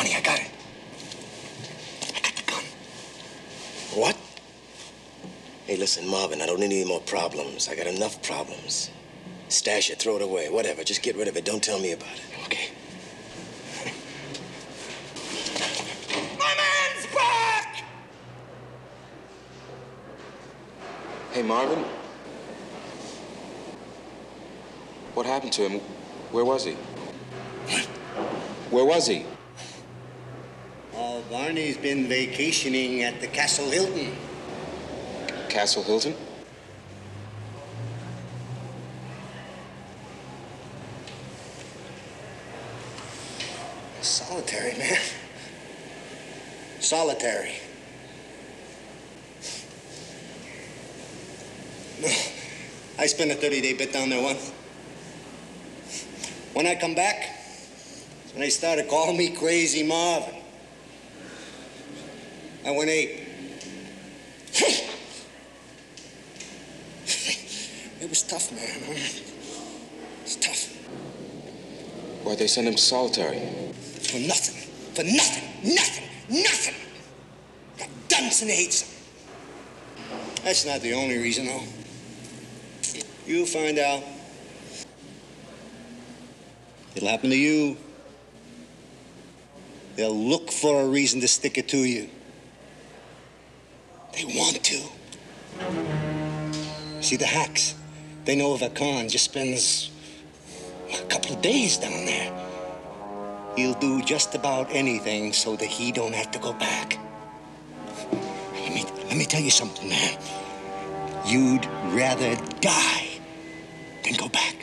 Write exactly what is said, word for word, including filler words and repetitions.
Johnny, I got it. I got the gun. What? Hey, listen, Marvin, I don't need any more problems. I got enough problems. Stash it, throw it away, whatever. Just get rid of it. Don't tell me about it. Okay. My man's back! Hey, Marvin. What happened to him? Where was he? What? Where was he? Oh, Barney's been vacationing at the Castle Hilton. Castle Hilton? Solitary, man. Solitary. No, I spent a thirty-day bit down there once. When I come back, that's when they started calling me Crazy Marvin. And when they... It was tough, man. It's tough. Why'd they send him to solitary? For nothing. For nothing. Nothing. Nothing. That Dunson hates him. That's not the only reason, though. You'll find out. It'll happen to you. They'll look for a reason to stick it to you. They want to. See, the hacks, they know if a con just spends a couple of days down there, he'll do just about anything so that he don't have to go back. Let me, let me tell you something, man. You'd rather die than go back.